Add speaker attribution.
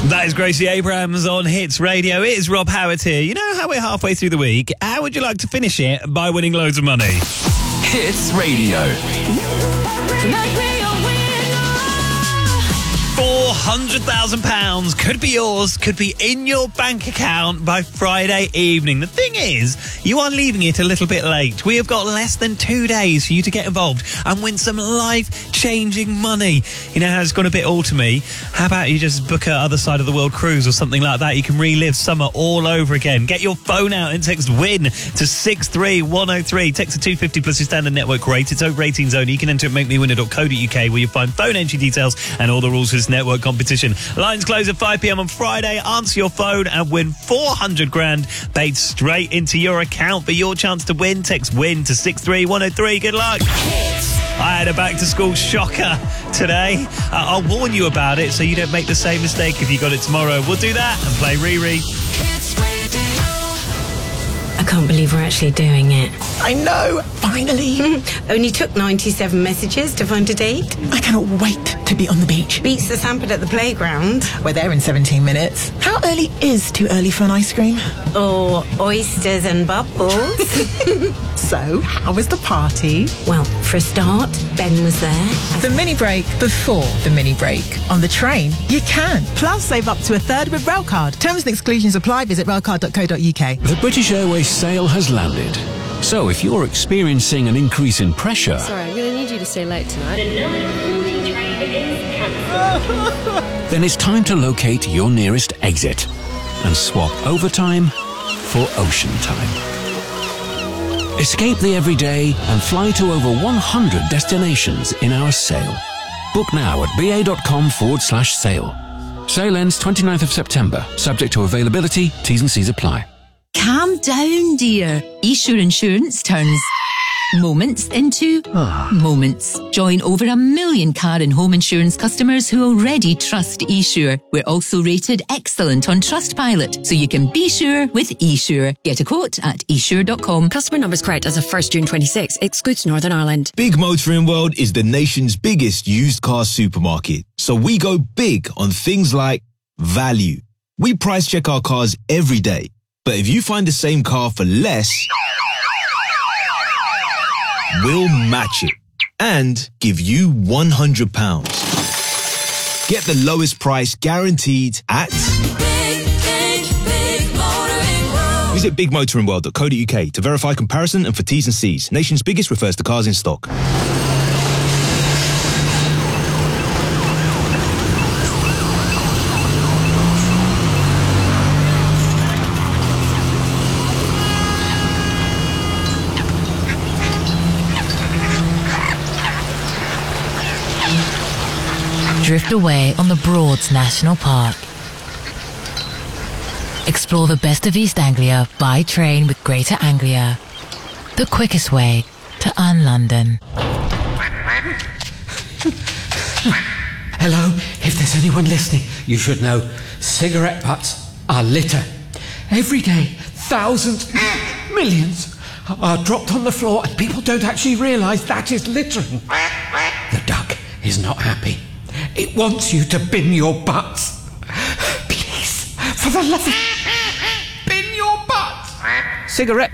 Speaker 1: That is Gracie Abrams on Hits Radio. It is Rob Howard here. You know how we're halfway through the week? How would you like to finish it by winning loads of money?
Speaker 2: Hits Radio.
Speaker 1: £400,000 could be yours, could be in your bank account by Friday evening. The thing is, you are leaving it a little bit late. We have got less than 2 days for you to get involved and win some life-changing money. You know how it's gone a bit all to me? How about you just book a other side of the world cruise or something like that? You can relive summer all over again. Get your phone out and text WIN to 63103. Text to 250 plus your standard network rate. It's over 18 zone. You can enter at makemewinner.co.uk where you find phone entry details and all the rules for this network competition. Lines close at 5 p.m. on Friday. Answer your phone and win 400 grand paid straight into your account. For your chance to win, text WIN to 63103. Good luck. I had a back-to-school shocker today. I'll warn you about it so you don't make the same mistake if you got it tomorrow. We'll do that and play Riri.
Speaker 3: I can't believe we're actually doing it.
Speaker 4: I know, finally.
Speaker 3: Only took 97 messages to find a date.
Speaker 4: I cannot wait to be on the beach.
Speaker 3: Beats the Sanford at the playground.
Speaker 4: We're there in 17 minutes. How early is too early for an ice cream?
Speaker 3: Or oysters and bubbles.
Speaker 4: So, how was the party?
Speaker 3: Well, for a start, Ben was there.
Speaker 4: The mini break before the mini break. On the train, you can. Plus, save up to a third with Railcard. Terms and exclusions apply. Visit railcard.co.uk.
Speaker 2: The British Airways sale has landed. So if you're experiencing an increase in pressure...
Speaker 5: Sorry, I'm going to need you to stay late tonight.
Speaker 2: then it's time to locate your nearest exit and swap overtime for ocean time. Escape the everyday and fly to over 100 destinations in our sale. Book now at ba.com/sale. Sale ends 29th of September. Subject to availability, T's and C's apply.
Speaker 6: Calm down, dear. eSure Insurance turns moments into moments. Join over 1 million car and home insurance customers who already trust eSure. We're also rated excellent on Trustpilot, so you can be sure with eSure. Get a quote at esure.com.
Speaker 5: Customer numbers correct as of 1st June 26. Excludes Northern Ireland.
Speaker 7: Big Motoring World is the nation's biggest used car supermarket. So we go big on things like value. We price check our cars every day. But if you find the same car for less, we'll match it and give you £100. Get the lowest price guaranteed at... Visit bigmotoringworld.co.uk to verify comparison and for T's and C's. Nation's biggest refers to cars in stock.
Speaker 8: Drift away on the Broads National Park. Explore the best of East Anglia by train with Greater Anglia. The quickest way to un-London.
Speaker 9: Hello, if there's anyone listening, you should know cigarette butts are litter. Every day, thousands, millions are dropped on the floor and people don't actually realise that is littering. The duck is not happy. It wants you to bin your butts. Please, for the love of... bin your butts. Cigarette